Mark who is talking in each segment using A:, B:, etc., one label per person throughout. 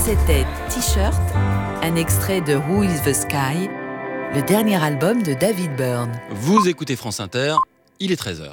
A: c'était T-shirt, un extrait de Who is the Sky, le dernier album de David Byrne.
B: Vous écoutez France Inter, il est 13h.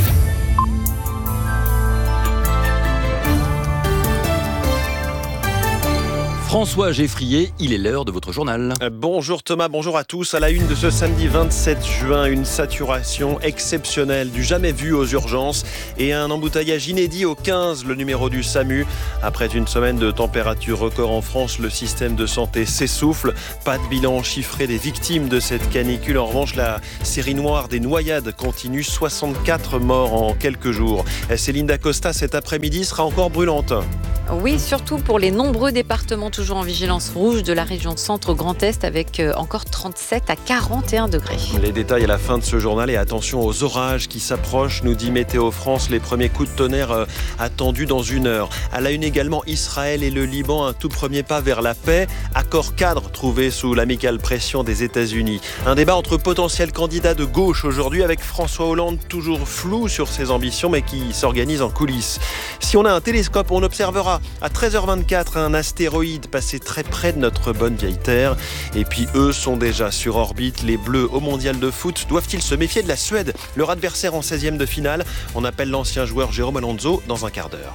B: François Geffrier, il est l'heure de votre journal.
C: Bonjour Thomas, bonjour à tous. À la une de ce samedi 27 juin, une saturation exceptionnelle du jamais vu aux urgences et un embouteillage inédit au 15, le numéro du SAMU. Après une semaine de température record en France, le système de santé s'essouffle. Pas de bilan chiffré des victimes de cette canicule. En revanche, la série noire des noyades continue. 64 morts en quelques jours. Céline Dacosta, cet après-midi, sera encore brûlante.
D: Oui, surtout pour les nombreux départements toujours en vigilance rouge de la région centre au Grand Est avec encore 37 à 41 degrés.
C: Les détails à la fin de ce journal et attention aux orages qui s'approchent, nous dit Météo France. Les premiers coups de tonnerre attendus dans une heure. À la une également, Israël et le Liban, un tout premier pas vers la paix. Accord cadre trouvé sous l'amicale pression des États-Unis. Un débat entre potentiels candidats de gauche aujourd'hui avec François Hollande toujours flou sur ses ambitions mais qui s'organise en coulisses. Si on a un télescope, on observera à 13h24 un astéroïde passé très près de notre bonne vieille Terre. Et puis eux sont déjà sur orbite. Les Bleus au mondial de foot doivent-ils se méfier de la Suède, leur adversaire en 16e de finale? On appelle l'ancien joueur Jérôme Alonso dans un quart d'heure.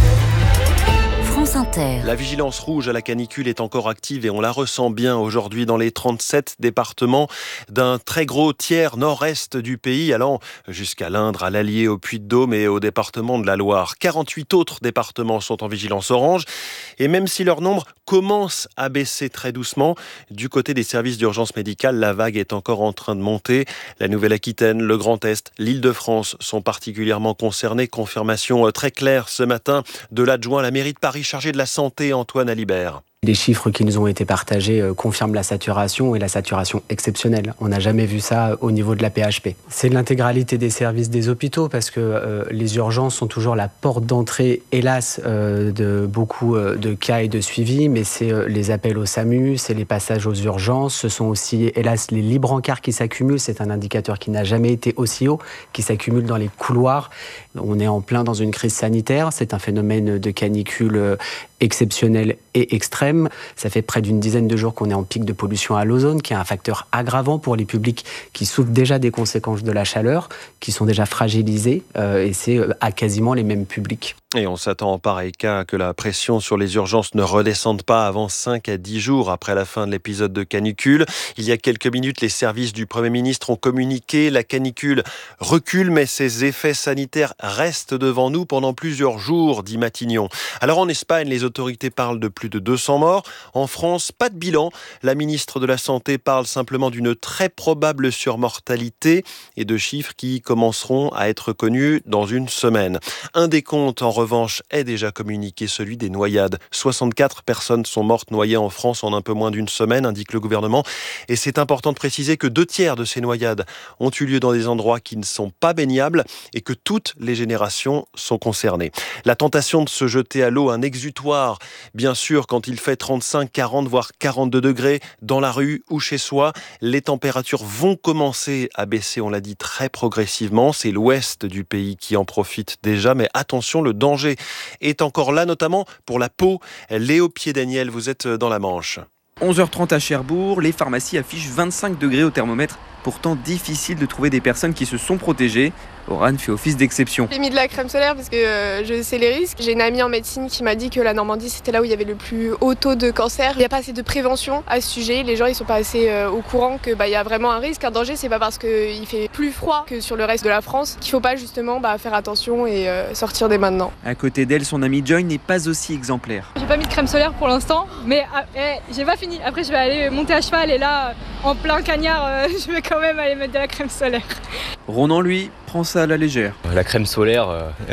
A: France Inter.
C: La vigilance rouge à la canicule est encore active et on la ressent bien aujourd'hui dans les 37 départements d'un très gros tiers nord-est du pays, allant jusqu'à l'Indre, à l'Allier, au Puy-de-Dôme et au département de la Loire. 48 autres départements sont en vigilance orange et même si leur nombre commence à baisser très doucement, du côté des services d'urgence médicale, la vague est encore en train de monter. La Nouvelle-Aquitaine, le Grand Est, l'Île-de-France sont particulièrement concernés. Confirmation très claire ce matin de l'adjoint à la mairie de Paris chargé de la santé, Antoine Alibert.
E: Les chiffres qui nous ont été partagés confirment la saturation et la saturation exceptionnelle. On n'a jamais vu ça au niveau de la PHP. C'est l'intégralité des services des hôpitaux parce que les urgences sont toujours la porte d'entrée, hélas, de beaucoup de cas et de suivi, mais c'est les appels au SAMU, c'est les passages aux urgences, ce sont aussi, hélas, les libres encarts qui s'accumulent. C'est un indicateur qui n'a jamais été aussi haut, qui s'accumule dans les couloirs. On est en plein dans une crise sanitaire. C'est un phénomène de canicule exceptionnel et extrême. Ça fait près d'une dizaine de jours qu'on est en pic de pollution à l'ozone, qui est un facteur aggravant pour les publics qui souffrent déjà des conséquences de la chaleur, qui sont déjà fragilisés, et c'est à quasiment les mêmes publics.
C: Et on s'attend en pareil cas que la pression sur les urgences ne redescende pas avant 5 à 10 jours après la fin de l'épisode de canicule. Il y a quelques minutes, les services du Premier ministre ont communiqué. La canicule recule, mais ses effets sanitaires restent devant nous pendant plusieurs jours, dit Matignon. Alors en Espagne, les autorités parlent de plus de 200 morts. En France, pas de bilan. La ministre de la Santé parle simplement d'une très probable surmortalité et de chiffres qui commenceront à être connus dans une semaine. Un décompte en revanche est déjà communiqué, celui des noyades. 64 personnes sont mortes noyées en France en un peu moins d'une semaine, indique le gouvernement. Et c'est important de préciser que 2/3 de ces noyades ont eu lieu dans des endroits qui ne sont pas baignables et que toutes les générations sont concernées. La tentation de se jeter à l'eau, un exutoire, bien sûr, quand il fait 35, 40, voire 42 degrés dans la rue ou chez soi. Les températures vont commencer à baisser, on l'a dit, très progressivement. C'est l'ouest du pays qui en profite déjà, mais attention, le danger est encore là, notamment pour la peau. Léo Pied-Daniel, vous êtes dans la Manche.
F: 11h30 à Cherbourg, les pharmacies affichent 25 degrés au thermomètre. Pourtant difficile de trouver des personnes qui se sont protégées. Oran fait office d'exception.
G: J'ai mis de la crème solaire parce que je sais les risques. J'ai une amie en médecine qui m'a dit que la Normandie c'était là où il y avait le plus haut taux de cancer. Il n'y a pas assez de prévention à ce sujet. Les gens ils sont pas assez au courant que y a vraiment un risque, un danger. C'est pas parce qu'il fait plus froid que sur le reste de la France qu'il faut pas justement faire attention et sortir dès maintenant.
F: À côté d'elle, son amie Joy n'est pas aussi exemplaire.
H: J'ai pas mis de crème solaire pour l'instant, mais j'ai pas fini. Après je vais aller monter à cheval et là en plein cagnard, je vais quand même aller mettre de la crème solaire.
F: Ronan lui prend ça à la légère.
I: La crème solaire,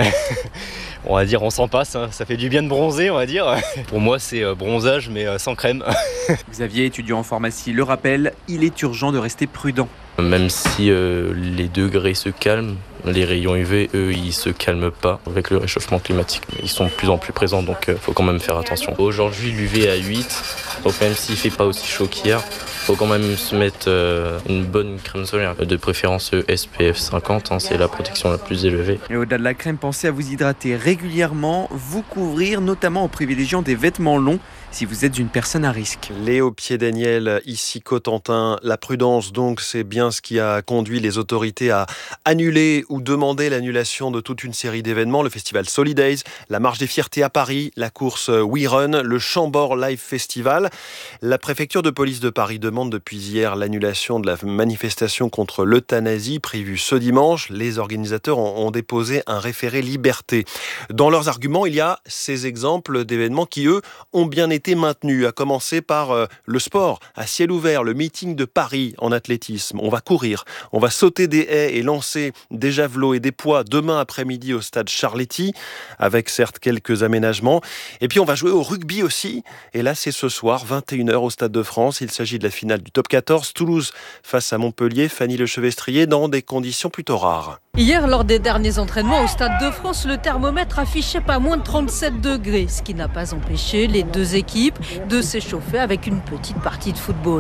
I: on va dire on s'en passe, hein. Ça fait du bien de bronzer, on va dire. Pour moi c'est bronzage mais sans crème.
F: Xavier, étudiant en pharmacie, le rappelle, il est urgent de rester prudent.
J: Même si les degrés se calment, les rayons UV, eux, ils se calment pas avec le réchauffement climatique. Ils sont de plus en plus présents, donc faut quand même faire attention. Aujourd'hui, l'UV est à 8, donc même s'il fait pas aussi chaud qu'hier, Faut quand même se mettre une bonne crème solaire, de préférence SPF 50, c'est la protection la plus élevée.
F: Et au-delà de la crème, pensez à vous hydrater régulièrement, vous couvrir, notamment en privilégiant des vêtements longs si vous êtes une personne à risque.
C: Léo Pied-Daniel, ici Cotentin. La prudence, donc, c'est bien ce qui a conduit les autorités à annuler ou demander l'annulation de toute une série d'événements. Le festival Solidays, la Marche des Fiertés à Paris, la course We Run, le Chambord Live Festival. La préfecture de police de Paris demande depuis hier l'annulation de la manifestation contre l'euthanasie prévue ce dimanche. Les organisateurs ont déposé un référé liberté. Dans leurs arguments, il y a ces exemples d'événements qui, eux, ont bien été maintenus, à commencer par le sport à ciel ouvert, le meeting de Paris en athlétisme. On va courir, on va sauter des haies et lancer des javelots et des poids demain après-midi au stade Charletti, avec certes quelques aménagements. Et puis on va jouer au rugby aussi, et là c'est ce soir, 21h au Stade de France. Il s'agit de la finale du top 14, Toulouse face à Montpellier, Fanny Lechevestrier, dans des conditions plutôt rares.
K: Hier, lors des derniers entraînements au Stade de France, le thermomètre affichait pas moins de 37 degrés, ce qui n'a pas empêché les deux équipes de s'échauffer avec une petite partie de football.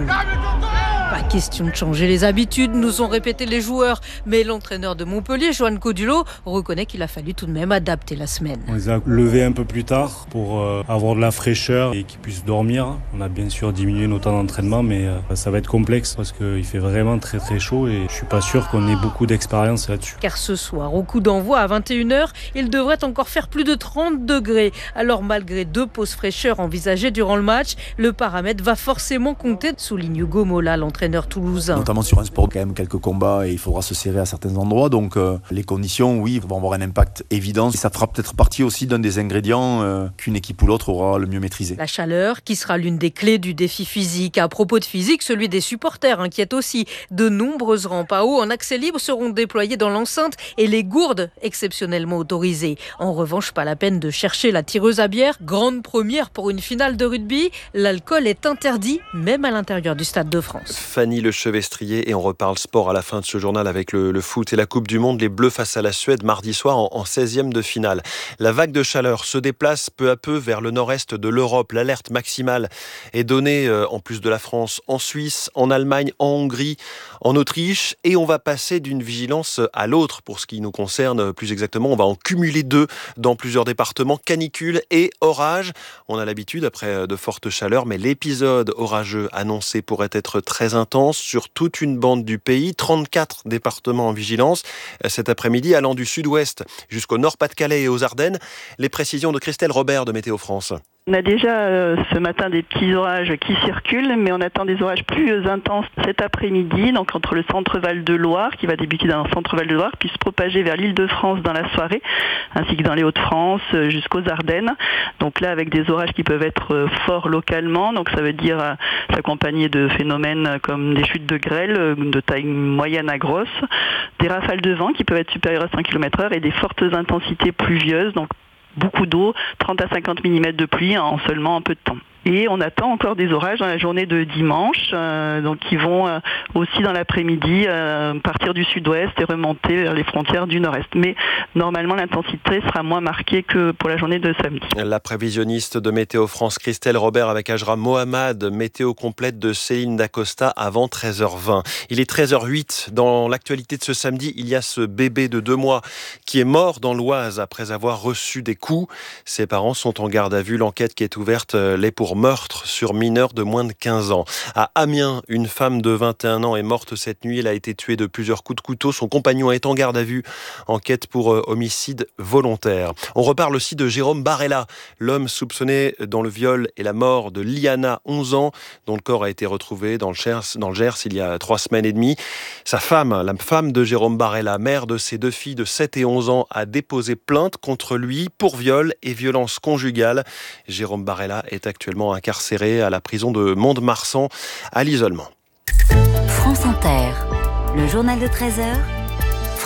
K: Pas question de changer les habitudes, nous ont répété les joueurs. Mais l'entraîneur de Montpellier, Joan Codulot, reconnaît qu'il a fallu tout de même adapter la semaine.
L: On les a levés un peu plus tard pour avoir de la fraîcheur et qu'ils puissent dormir. On a bien sûr diminué nos temps d'entraînement, mais ça va être complexe parce qu'il fait vraiment très très chaud et je suis pas sûr qu'on ait beaucoup d'expérience là-dessus.
K: Car ce soir, au coup d'envoi à 21h, il devrait encore faire plus de 30 degrés. Alors malgré 2 pauses fraîcheur envisagées durant le match, le paramètre va forcément compter, souligne Hugo Mola, l'entraîneur toulousain.
M: Notamment sur un sport, quand même quelques combats et il faudra se serrer à certains endroits. Donc les conditions, oui, vont avoir un impact évident. Et ça fera peut-être partie aussi d'un des ingrédients qu'une équipe ou l'autre aura le mieux maîtrisé.
K: La chaleur qui sera l'une des clés du défi physique. À propos de physique, celui des supporters inquiète aussi. De nombreuses rampes à eau en accès libre seront déployées dans l'enceinte et les gourdes exceptionnellement autorisées. En revanche, pas la peine de chercher la tireuse à bière. Grande première pour une finale de rugby, l'alcool est interdit même à l'intérieur du Stade de France.
C: Fanny Lechevestrier, et on reparle sport à la fin de ce journal avec le foot et la Coupe du Monde. Les Bleus face à la Suède mardi soir en 16e de finale. La vague de chaleur se déplace peu à peu vers le nord-est de l'Europe. L'alerte maximale est donnée en plus de la France, en Suisse, en Allemagne, en Hongrie, en Autriche, et on va passer d'une vigilance à l'autre. Pour ce qui nous concerne, plus exactement, on va en cumuler 2 dans plusieurs départements, canicule et orage. On a l'habitude après de fortes chaleurs, mais l'épisode orageux annoncé pourrait être très intense sur toute une bande du pays. 34 départements en vigilance cet après-midi, allant du sud-ouest jusqu'au Nord-Pas-de-Calais et aux Ardennes. Les précisions de Christelle Robert de Météo France.
N: On a déjà ce matin des petits orages qui circulent, mais on attend des orages plus intenses cet après-midi, donc entre le centre Val-de-Loire, qui va débuter dans le centre Val-de-Loire, puis se propager vers l'Île-de-France dans la soirée, ainsi que dans les Hauts-de-France jusqu'aux Ardennes. Donc là, avec des orages qui peuvent être forts localement, donc ça veut dire s'accompagner de phénomènes comme des chutes de grêle de taille moyenne à grosse, des rafales de vent qui peuvent être supérieures à 100 km/h et des fortes intensités pluvieuses, donc beaucoup d'eau, 30 à 50 mm de pluie en seulement un peu de temps. Et on attend encore des orages dans la journée de dimanche, donc qui vont aussi dans l'après-midi partir du sud-ouest et remonter vers les frontières du nord-est. Mais normalement, l'intensité sera moins marquée que pour la journée de samedi.
C: La prévisionniste de Météo France, Christelle Robert, avec Ajra Mohamed, météo complète de Céline Dacosta avant 13h20. Il est 13h08. Dans l'actualité de ce samedi, il y a ce bébé de 2 mois qui est mort dans l'Oise après avoir reçu des coups. Ses parents sont en garde à vue. L'enquête qui est ouverte l'est pour meurtre sur mineur de moins de 15 ans. À Amiens, une femme de 21 ans est morte cette nuit. Elle a été tuée de plusieurs coups de couteau. Son compagnon est en garde à vue. Enquête pour homicide volontaire. On reparle aussi de Jérôme Barella, l'homme soupçonné dans le viol et la mort de Liana, 11 ans, dont le corps a été retrouvé dans le Gers il y a 3 semaines et demie. Sa femme, la femme de Jérôme Barella, mère de ses 2 filles de 7 et 11 ans, a déposé plainte contre lui pour viol et violence conjugale. Jérôme Barella est actuellement incarcéré à la prison de Mont-de-Marsan à l'isolement.
O: France Inter, le journal de 13h,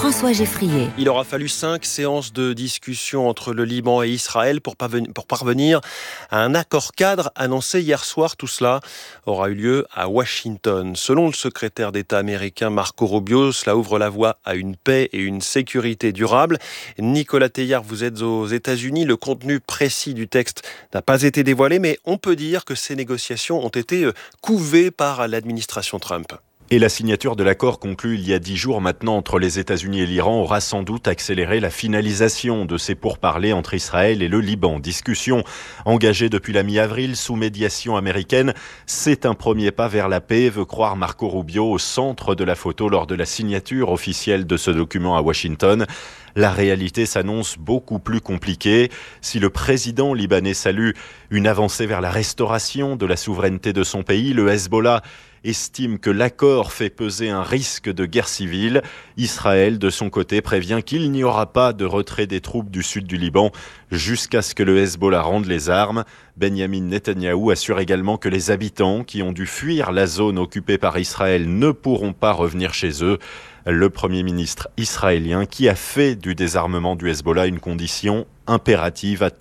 O: François Geffrier.
C: Il aura fallu 5 séances de discussion entre le Liban et Israël pour parvenir à un accord cadre annoncé hier soir. Tout cela aura eu lieu à Washington. Selon le secrétaire d'État américain Marco Rubio, cela ouvre la voie à une paix et une sécurité durable. Nicolas Teilhard, vous êtes aux États-Unis. Le contenu précis du texte n'a pas été dévoilé, mais on peut dire que ces négociations ont été couvées par l'administration Trump.
P: Et la signature de l'accord conclu il y a 10 jours maintenant entre les États-Unis et l'Iran aura sans doute accéléré la finalisation de ces pourparlers entre Israël et le Liban. Discussion engagée depuis la mi-avril sous médiation américaine. C'est un premier pas vers la paix, veut croire Marco Rubio, au centre de la photo lors de la signature officielle de ce document à Washington. La réalité s'annonce beaucoup plus compliquée. Si le président libanais salue une avancée vers la restauration de la souveraineté de son pays, le Hezbollah estime que l'accord fait peser un risque de guerre civile. Israël, de son côté, prévient qu'il n'y aura pas de retrait des troupes du sud du Liban jusqu'à ce que le Hezbollah rende les armes. Benjamin Netanyahou assure également que les habitants qui ont dû fuir la zone occupée par Israël ne pourront pas revenir chez eux. Le Premier ministre israélien qui a fait du désarmement du Hezbollah une condition impérative à tout